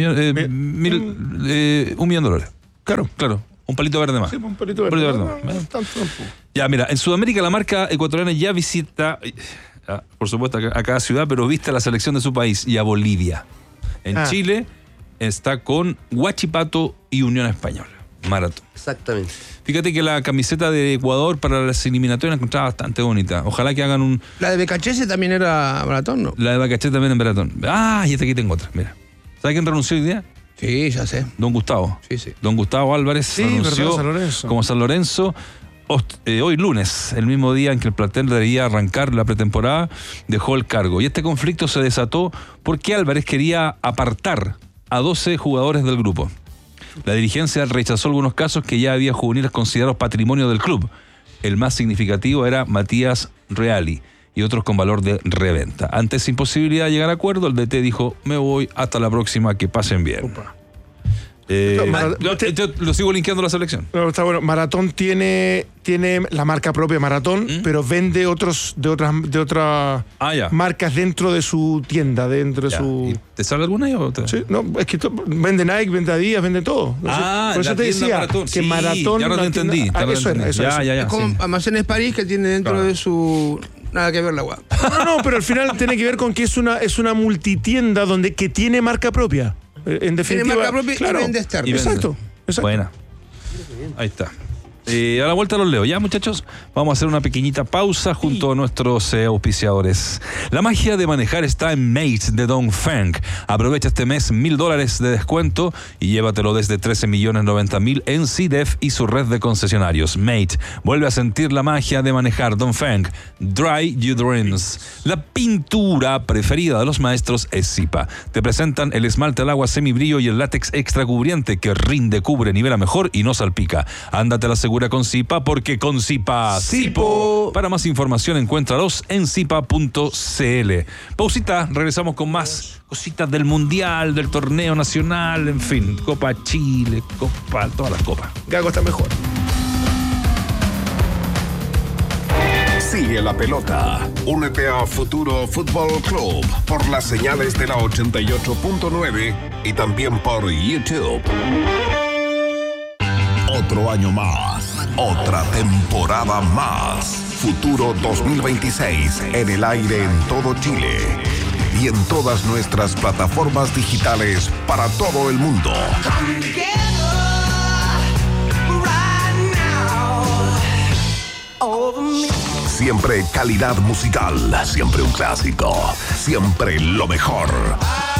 [SPEAKER 6] millones. $1 millón. Claro. Un palito verde más.
[SPEAKER 8] Sí, un palito verde. Tanto.
[SPEAKER 6] Ya, mira, en Sudamérica la marca ecuatoriana ya visita, por supuesto, a cada ciudad, pero viste a la selección de su país y a Bolivia. En Chile está con Huachipato y Unión Española. Maratón.
[SPEAKER 9] Exactamente.
[SPEAKER 6] Fíjate que la camiseta de Ecuador para las eliminatorias la encontraba bastante bonita. Ojalá que hagan un...
[SPEAKER 7] La de Becachese también era Maratón, ¿no?
[SPEAKER 6] La de Becachese también en Maratón. Y esta aquí tengo otra, mira. ¿Sabes quién renunció hoy día?
[SPEAKER 7] Sí, ya sé.
[SPEAKER 6] Don Gustavo.
[SPEAKER 7] Sí.
[SPEAKER 6] Don Gustavo Álvarez renunció
[SPEAKER 8] San Lorenzo.
[SPEAKER 6] como San Lorenzo. hoy lunes, el mismo día en que el plantel debería arrancar la pretemporada, dejó el cargo. Y este conflicto se desató porque Álvarez quería apartar a 12 jugadores del grupo. La dirigencia rechazó algunos casos que ya había juveniles considerados patrimonio del club. El más significativo era Matías Reali y otros con valor de reventa. Ante esa imposibilidad de llegar a acuerdo, el DT dijo: me voy, hasta la próxima, que pasen bien. Lo sigo linkeando a la selección.
[SPEAKER 8] No, está bueno. Maratón tiene la marca propia Maratón, pero vende de otras marcas dentro de su tienda, dentro de su.
[SPEAKER 6] ¿Te sale alguna y otra?
[SPEAKER 8] Sí, no, es que vende Nike, vende Adidas, vende todo.
[SPEAKER 6] Por
[SPEAKER 8] eso te decía
[SPEAKER 6] Maratón.
[SPEAKER 8] que Maratón.
[SPEAKER 6] Ya lo entendí.
[SPEAKER 8] Eso.
[SPEAKER 7] Es como Almacenes París, que tiene dentro de su. Nada que ver la guapa.
[SPEAKER 8] No, pero al final tiene que ver con que es una multitienda que tiene marca propia. En definitiva,
[SPEAKER 7] tiene marca propia, claro, y vende externo.
[SPEAKER 8] Exacto.
[SPEAKER 6] Buena. Ahí está. A la vuelta los leo. Ya, muchachos, vamos a hacer una pequeñita pausa junto a nuestros auspiciadores. La magia de manejar está en Mate de Dongfeng. Aprovecha este mes $1,000 de descuento y llévatelo desde 13.090.000 en CDF y su red de concesionarios. Mate, vuelve a sentir la magia de manejar. Dongfeng, Dry Your Dreams. La pintura preferida de los maestros es Zipa. Te presentan el esmalte al agua semibrillo y el látex extra cubriente que rinde, cubre, nivela mejor y no salpica. Ándate a la segura con Zipa, porque con Zipa, Zipo. Para más información, encuéntralos en zipa.cl. Pausita, regresamos con más cositas del Mundial, del torneo nacional, en fin, Copa Chile, Copa, todas las copas.
[SPEAKER 8] Gago está mejor.
[SPEAKER 2] Sigue la pelota. Únete a Futuro Fútbol Club por las señales de la 88.9 y también por YouTube. Otro año más, otra temporada más. Futuro 2026 en el aire en todo Chile y en todas nuestras plataformas digitales para todo el mundo. Siempre calidad musical, siempre un clásico, siempre lo mejor.